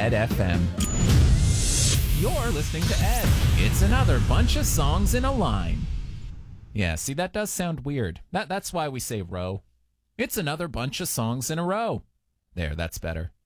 Ed FM. You're listening to Ed. It's another bunch of songs in a line. Yeah, see, that does sound weird. That's why we say row. It's another bunch of songs in a row. There, that's better.